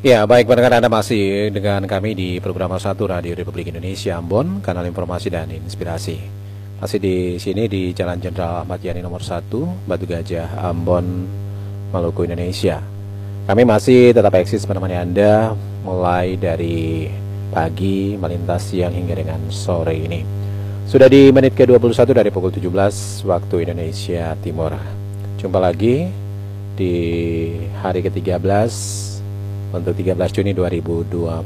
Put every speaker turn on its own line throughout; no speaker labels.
Ya, baik pendengar, Anda masih dengan kami di program satu Radio Republik Indonesia Ambon, kanal informasi dan inspirasi. Masih di sini di Jalan Jenderal Ahmad Yani nomor 1, Batu Gajah, Ambon, Maluku, Indonesia. Kami masih tetap eksis menemani Anda mulai dari pagi, melintas siang hingga dengan sore ini. Sudah di menit ke-21 dari pukul 17 waktu Indonesia Timur. Jumpa lagi di hari ke-13 untuk 13 Juni 2026.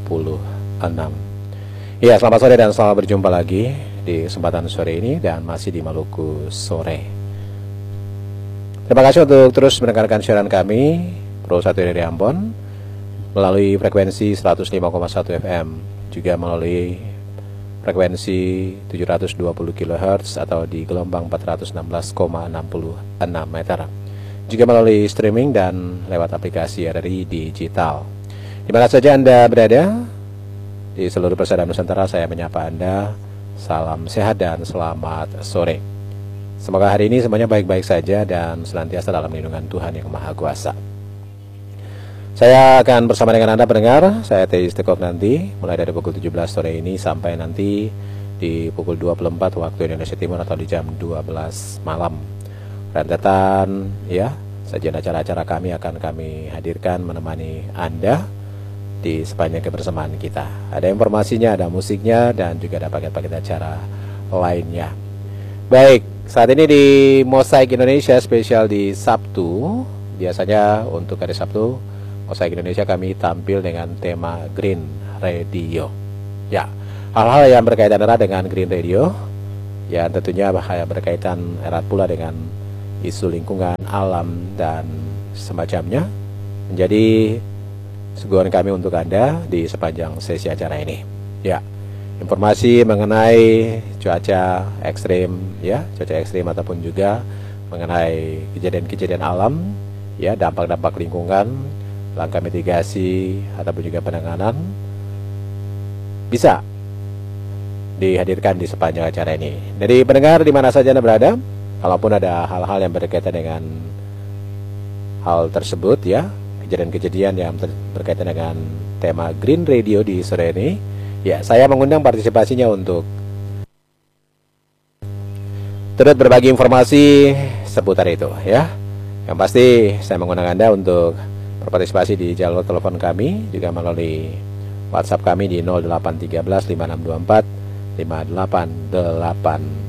Ya, selamat sore dan selamat berjumpa lagi di kesempatan sore ini dan masih di Maluku sore. Terima kasih untuk terus mendengarkan siaran kami Pro 1 dari Ambon melalui frekuensi 105,1 FM, juga melalui frekuensi 720 kHz atau di gelombang 416,66 meter. Juga melalui streaming dan lewat aplikasi RRI Digital. Di mana saja Anda berada di seluruh persada Nusantara, saya menyapa Anda. Salam sehat dan selamat sore. Semoga hari ini semuanya baik-baik saja dan senantiasa dalam lindungan Tuhan Yang Maha Kuasa. Saya akan bersama dengan Anda pendengar, saya Teh Istiqomah nanti mulai dari pukul 17 sore ini sampai nanti di pukul 24 waktu Indonesia Timur atau di jam 12 malam. Rentetan ya, sajian acara-acara kami akan kami hadirkan menemani Anda di sepanjang kebersamaan kita. Ada informasinya, ada musiknya, dan juga ada paket-paket acara lainnya. Baik, saat ini di Mosaik Indonesia spesial di Sabtu. Biasanya untuk hari Sabtu Mosaik Indonesia kami tampil dengan tema Green Radio. Ya, hal-hal yang berkaitan erat dengan Green Radio, ya tentunya berkaitan erat pula dengan isu lingkungan, alam, dan semacamnya, menjadi suguhan kami untuk Anda di sepanjang sesi acara ini. Ya, informasi mengenai cuaca ekstrim, ya, cuaca ekstrim ataupun juga mengenai kejadian-kejadian alam, ya, dampak-dampak lingkungan, langkah mitigasi ataupun juga penanganan bisa dihadirkan di sepanjang acara ini. Jadi pendengar di mana saja Anda berada, kalaupun ada hal-hal yang berkaitan dengan hal tersebut, ya, kejadian-kejadian yang berkaitan dengan tema Green Radio di sore ini, ya, saya mengundang partisipasinya untuk turut berbagi informasi seputar itu, ya. Yang pasti saya mengundang Anda untuk berpartisipasi di jalur telepon kami, juga melalui WhatsApp kami di 0813 5624 5888.